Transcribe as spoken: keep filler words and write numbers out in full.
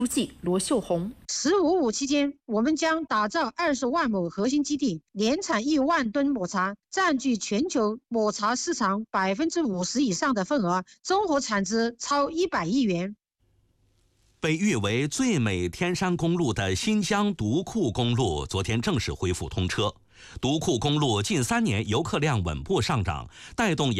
书记罗秀红， 十五五期间，我们将打造二十万亩核心基地，年产一万吨抹茶，占据全球抹茶市场百分之五十以上的份额，综合产值超一百亿元。 被誉为最美天山公路的新疆独库公路昨天正式恢复通车。独库公路近三年游客量稳步上涨，带动沿